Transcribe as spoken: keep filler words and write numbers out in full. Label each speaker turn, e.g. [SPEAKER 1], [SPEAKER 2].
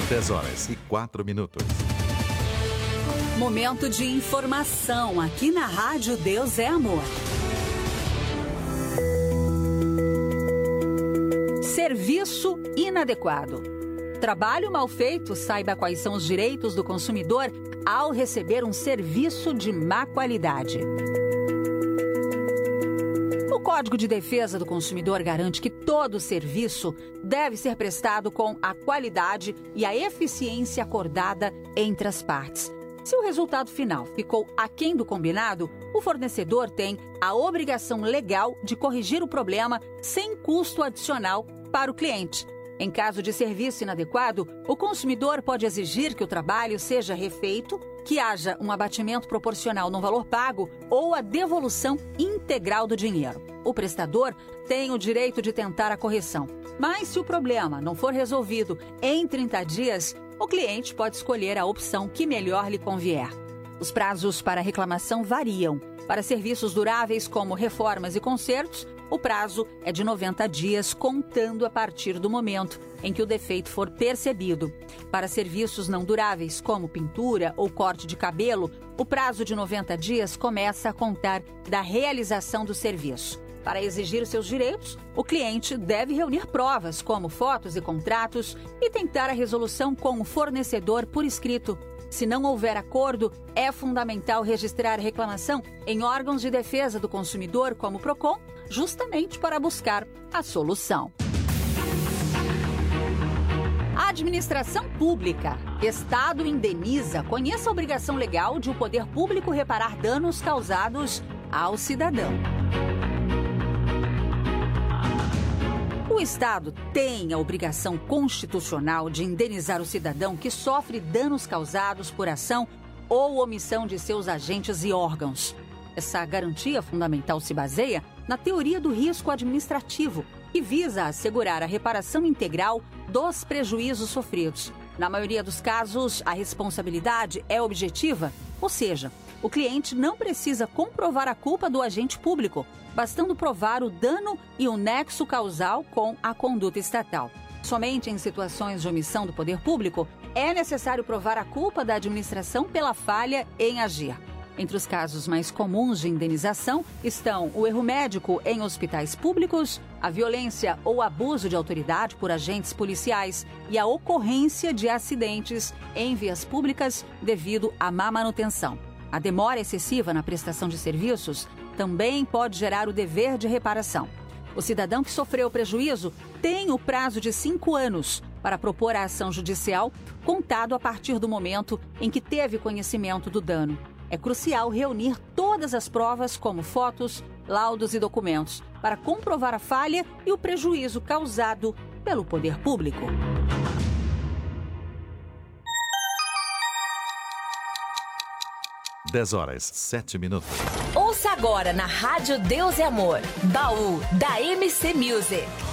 [SPEAKER 1] dez horas e quatro minutos.
[SPEAKER 2] Momento de informação aqui na Rádio Deus é Amor. Serviço inadequado. Trabalho mal feito, saiba quais são os direitos do consumidor ao receber um serviço de má qualidade. O Código de Defesa do Consumidor garante que todo serviço deve ser prestado com a qualidade e a eficiência acordada entre as partes. Se o resultado final ficou aquém do combinado, o fornecedor tem a obrigação legal de corrigir o problema sem custo adicional para o cliente. Em caso de serviço inadequado, o consumidor pode exigir que o trabalho seja refeito, que haja um abatimento proporcional no valor pago ou a devolução integral do dinheiro. O prestador tem o direito de tentar a correção, mas se o problema não for resolvido em trinta dias, o cliente pode escolher a opção que melhor lhe convier. Os prazos para reclamação variam. Para serviços duráveis como reformas e consertos, o prazo é de noventa dias, contando a partir do momento em que o defeito for percebido. Para serviços não duráveis, como pintura ou corte de cabelo, o prazo de noventa dias começa a contar da realização do serviço. Para exigir os seus direitos, o cliente deve reunir provas, como fotos e contratos, e tentar a resolução com o fornecedor por escrito. Se não houver acordo, é fundamental registrar a reclamação em órgãos de defesa do consumidor, como o PROCON, justamente para buscar a solução. Administração Pública. Estado indeniza. Conheça a obrigação legal de o poder público reparar danos causados ao cidadão. O Estado tem a obrigação constitucional de indenizar o cidadão que sofre danos causados por ação ou omissão de seus agentes e órgãos. Essa garantia fundamental se baseia na teoria do risco administrativo, que visa assegurar a reparação integral dos prejuízos sofridos. Na maioria dos casos, a responsabilidade é objetiva, ou seja, o cliente não precisa comprovar a culpa do agente público, bastando provar o dano e o nexo causal com a conduta estatal. Somente em situações de omissão do poder público é necessário provar a culpa da administração pela falha em agir. Entre os casos mais comuns de indenização estão o erro médico em hospitais públicos, a violência ou abuso de autoridade por agentes policiais e a ocorrência de acidentes em vias públicas devido à má manutenção. A demora excessiva na prestação de serviços também pode gerar o dever de reparação. O cidadão que sofreu prejuízo tem o prazo de cinco anos para propor a ação judicial, contado a partir do momento em que teve conhecimento do dano. É crucial reunir todas as provas, como fotos, laudos e documentos, para comprovar a falha e o prejuízo causado pelo poder público.
[SPEAKER 1] dez horas, sete minutos.
[SPEAKER 3] Ouça agora na Rádio Deus é Amor, Baú, da M C Music.